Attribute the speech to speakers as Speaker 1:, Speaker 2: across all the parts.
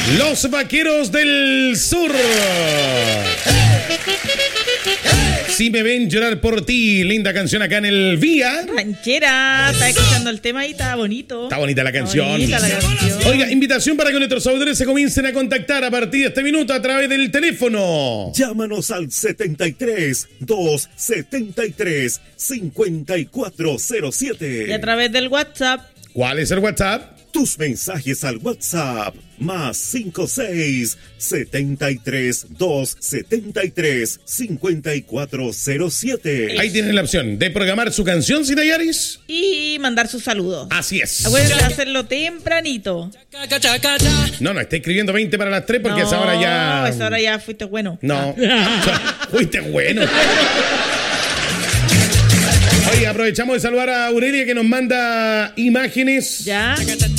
Speaker 1: Los Vaqueros del Sur. Si me ven llorar por ti, linda canción acá en el Vía.
Speaker 2: Ranchera, está escuchando el tema y está bonito.
Speaker 1: Está bonita la canción.
Speaker 2: Bonita la canción.
Speaker 1: Oiga, invitación para que nuestros auditores se comiencen a contactar a partir de este minuto a través del teléfono.
Speaker 3: Llámanos al 73 273 5407.
Speaker 2: Y a través del WhatsApp.
Speaker 1: ¿Cuál es el WhatsApp?
Speaker 3: Tus mensajes al WhatsApp más 56 73 273 5407.
Speaker 1: Ahí tienen la opción de programar su canción, Sinayaris.
Speaker 2: Y mandar sus saludos.
Speaker 1: Así es.
Speaker 2: Acuérdense de hacerlo tempranito.
Speaker 1: No, está escribiendo 20 para las 3 porque
Speaker 2: no,
Speaker 1: esa hora ya...
Speaker 2: No, esa hora ya fuiste bueno.
Speaker 1: No, fuiste bueno. Oye, aprovechamos de saludar a Aurelia que nos manda imágenes.
Speaker 2: ¿Ya?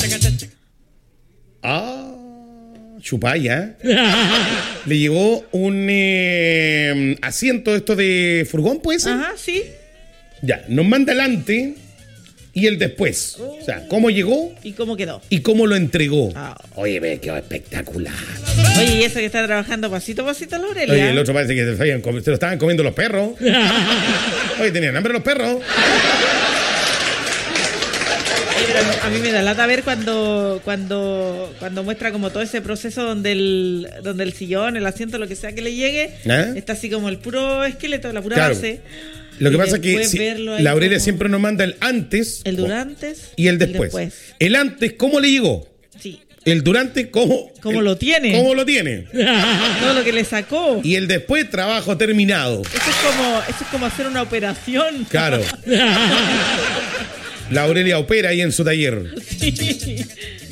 Speaker 1: Chupaya. Le llegó un asiento esto de furgón, ¿puede ser?
Speaker 2: Ajá, sí.
Speaker 1: Ya, nos manda adelante y el después. O sea, cómo llegó
Speaker 2: ¿Y cómo quedó?
Speaker 1: y cómo lo entregó.
Speaker 2: Ah.
Speaker 1: Oye, ve, quedó espectacular.
Speaker 2: Oye, y eso que está trabajando pasito a pasito la Aurelia.
Speaker 1: Oye, el otro parece que se lo estaban comiendo los perros. Oye, tenían hambre los perros.
Speaker 2: Pero a mí me da lata ver cuando muestra como todo ese proceso donde el sillón, el asiento, lo que sea que le llegue, está así como el puro esqueleto, la pura base.
Speaker 1: Lo que pasa es que la Aurelia siempre nos manda el antes,
Speaker 2: el durante
Speaker 1: y el después. El antes, ¿cómo le llegó?
Speaker 2: Sí.
Speaker 1: El durante, ¿cómo
Speaker 2: lo tiene?
Speaker 1: ¿Cómo lo tiene?
Speaker 2: Todo lo que le sacó.
Speaker 1: Y el después, trabajo terminado.
Speaker 2: Eso es como hacer una operación.
Speaker 1: Claro. La Aurelia opera ahí en su taller.
Speaker 2: Sí.